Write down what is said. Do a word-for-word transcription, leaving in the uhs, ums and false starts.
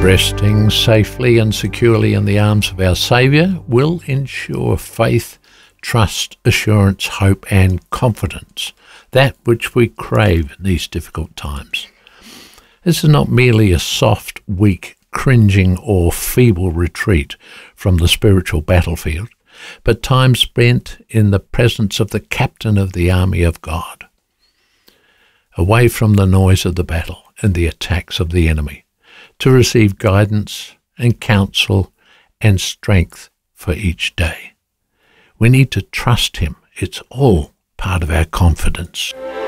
Resting safely and securely in the arms of our Saviour will ensure faith, trust, assurance, hope and confidence, that which we crave in these difficult times. This is not merely a soft, weak, cringing or feeble retreat from the spiritual battlefield, but time spent in the presence of the captain of the army of God, away from the noise of the battle and the attacks of the enemy, to receive guidance and counsel and strength for each day. We need to trust him. It's all part of our confidence.